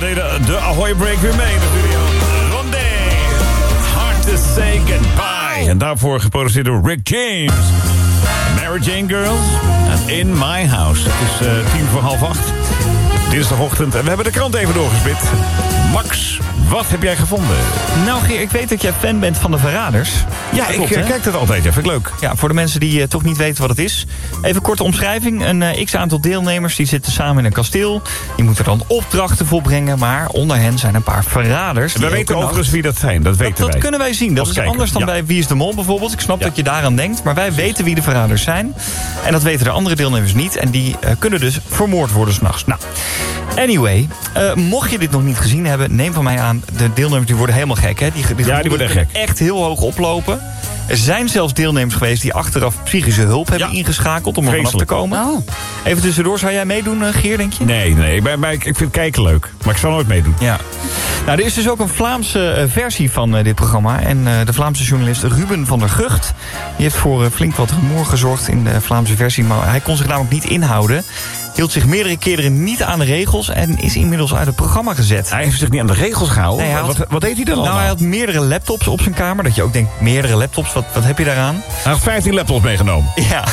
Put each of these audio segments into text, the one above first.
deden de Ahoy Break weer mee in de studio. Rondé, Hard to Say Goodbye. En daarvoor geproduceerd door Rick James. Mary Jane Girls en In My House. Het is 7:45. Dinsdagochtend en we hebben de krant even doorgespit. Max, wat heb jij gevonden? Nou Geer, ik weet dat jij fan bent van de Verraders. Ja, ik kijk dat altijd. Ja, vind ik leuk. Ja, voor de mensen die toch niet weten wat het is. Even korte omschrijving. Een x-aantal deelnemers die zitten samen in een kasteel. Die moeten dan opdrachten volbrengen. Maar onder hen zijn een paar verraders. We weten overigens wie dat zijn. Dat weten wij. Dat kunnen wij zien. Dat is anders dan bij Wie is de Mol bijvoorbeeld. Ik snap dat je daaraan denkt. Maar wij weten wie de verraders zijn. En dat weten de andere deelnemers niet. En die kunnen dus vermoord worden 's nachts. Nou, anyway. Mocht je dit nog niet gezien hebben, neem van mij aan. De deelnemers die worden helemaal gek. Hè? Die worden echt gek. Echt heel hoog oplopen. Er zijn zelfs deelnemers geweest die achteraf psychische hulp hebben ingeschakeld om er vanaf te komen. Oh. Even tussendoor, zou jij meedoen, Geer, denk je? Nee. Ik vind kijken leuk. Maar ik zou nooit meedoen. Ja. Nou, er is dus ook een Vlaamse versie van dit programma. En de Vlaamse journalist Ruben van der Gucht, die heeft voor flink wat rumoer gezorgd in de Vlaamse versie. Maar hij kon zich namelijk niet inhouden. Hield zich meerdere keren niet aan de regels en is inmiddels uit het programma gezet. Hij heeft zich niet aan de regels gehouden? Nee, wat deed hij dan allemaal? Nou, hij had meerdere laptops op zijn kamer. Dat je ook denkt, meerdere laptops, wat heb je daaraan? Hij had 15 laptops meegenomen. Ja.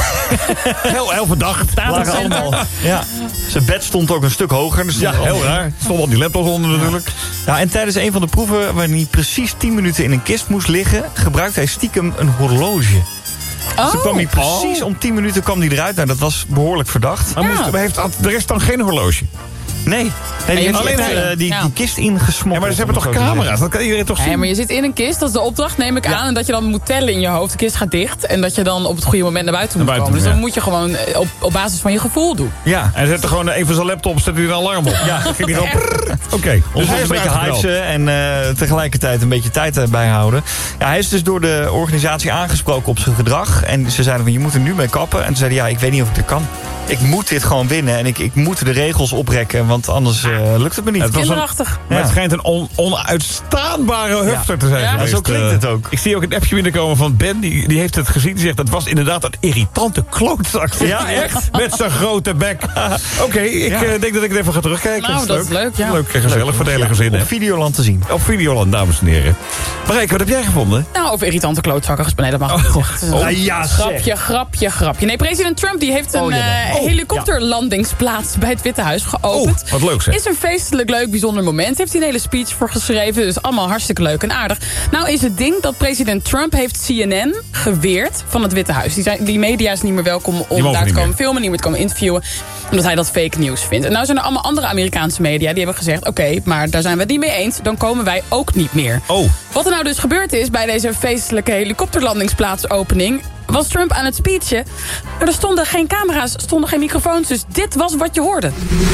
heel verdacht. Lagen allemaal. Ja. Zijn bed stond ook een stuk hoger. Dus ja, heel raar. Er stonden al die laptops onder natuurlijk. Ja, en tijdens een van de proeven, waarin hij precies 10 minuten in een kist moest liggen, gebruikte hij stiekem een horloge. Dus toen kwam hij precies om 10 minuten kwam hij eruit. Nou, dat was behoorlijk verdacht. Maar heeft de rest dan geen horloge? Nee, die heeft alleen die kist ingesmokkeld. Ja, maar ze hebben toch camera's? Dat kan iedereen toch zien? Ja, maar je zit in een kist, dat is de opdracht, neem ik aan. En dat je dan moet tellen in je hoofd. De kist gaat dicht. En dat je dan op het goede moment naar buiten moet komen. Dus dan moet je gewoon op basis van je gevoel doen. Ja, en zet er gewoon even zijn laptop, zet hij een alarm op. Ja, dan ging hij gewoon... Oké. Dus hij is een beetje hijsen en tegelijkertijd een beetje tijd bijhouden. Ja, hij is dus door de organisatie aangesproken op zijn gedrag. En ze zeiden van, je moet er nu mee kappen. En toen zeiden ik weet niet of ik dat kan. Ik moet dit gewoon winnen en ik moet de regels oprekken, want anders lukt het me niet. Kinderachtig. Maar het schijnt een onuitstaanbare hufter te zijn. Ja, zo klinkt het ook. Ik zie ook een appje binnenkomen van Ben, die heeft het gezien. Die zegt, dat was inderdaad een irritante klootzak. Ja, echt? Met zijn grote bek. Oké, ik denk dat ik het even ga terugkijken. Nou, dat is leuk, ja. Leuk en gezellig voor de hele gezin. Op Videoland te zien. Op Videoland, dames en heren. Marijke, wat heb jij gevonden? Nou, over irritante klootzakken gesproken. Nee, dat mag niet. Ja, Grapje. Nee, president Trump die heeft een helikopterlandingsplaats bij het Witte Huis geopend. Wat leuk zeg. Is een feestelijk leuk, bijzonder moment. Heeft hij een hele speech voor geschreven. Dus allemaal hartstikke leuk en aardig. Nou is het ding dat president Trump heeft CNN geweerd van het Witte Huis. Die media is niet meer welkom om daar te komen filmen, niet meer te komen interviewen. Omdat hij dat fake nieuws vindt. En nou zijn er allemaal andere Amerikaanse media die hebben gezegd, oké, maar daar zijn we het niet mee eens. Dan komen wij ook niet meer. Wat er nou dus gebeurd is bij deze feestelijke helikopterlandingsplaatsopening, was Trump aan het speechen. Maar er stonden geen camera's, stonden geen microfoons. Dus dit was wat je hoorde.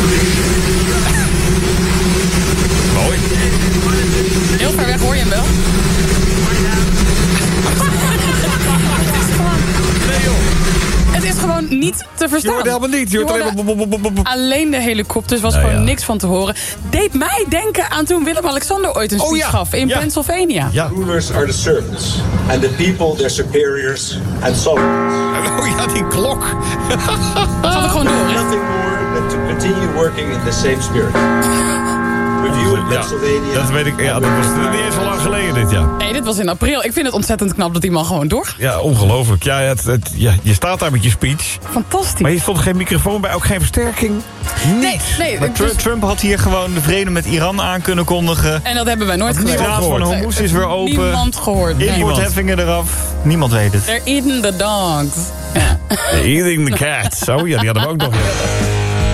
Mooi. Heel ver weg hoor je hem wel. Het is gewoon niet te verstaan. Je hoorde helemaal niet. Je hoorde alleen de helikopters, was gewoon niks van te horen. Deed mij denken aan toen Willem-Alexander ooit een speech gaf in Pennsylvania. Ja. Rulers are the servants. And the people their superiors and sovereigns. Oh ja, die klok. Gaat er gewoon door, hè? Nothing more than to continue working in the same spirit. Review in Pennsylvania. Dat weet ik. Ja, dat was niet eens al lang geleden dit jaar. Nee, dit was in april. Ik vind het ontzettend knap dat die man gewoon doorgaat. Ja, ongelooflijk. Ja, je staat daar met je speech. Fantastisch. Maar hier stond geen microfoon bij, ook geen versterking. Nee. Maar Trump had hier gewoon de vrede met Iran aan kunnen kondigen. En dat hebben wij nooit gehoord. De straat van Hormuz is weer open. Niemand gehoord. Importheffingen eraf. Niemand weet het. They're eating the dogs. Eating the cats. Oh ja, die hadden we ook nog.